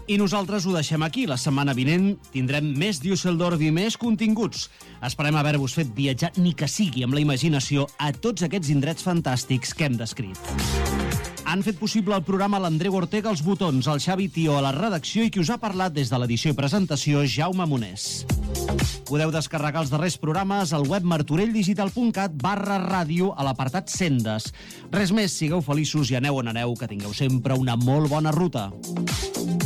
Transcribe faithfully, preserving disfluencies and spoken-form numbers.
I nosaltres ho deixem aquí. La setmana vinent tindrem més Düsseldorf i més continguts. Esperem haver-vos fet viatjar, ni que sigui amb la imaginació, a tots aquests indrets fantàstics que hem descrit. Han fet possible el programa l'Andreu Ortega als botons, el Xavi Tió a la redacció i qui us ha parlat des de l'edició i presentació, Jaume Monés. Podeu descarregar els darrers programes al web martorelldigital.cat barra ràdio a l'apartat Sendes. Res més, sigueu feliços i aneu on aneu, que tingueu sempre una molt bona ruta.